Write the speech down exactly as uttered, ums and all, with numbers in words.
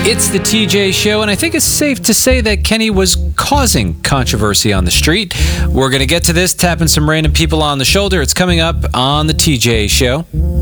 It's the T J Show, and I think it's safe to say that Kenny was causing controversy on the street. We're going to get to this, tapping some random people on the shoulder. It's coming up on the T J Show.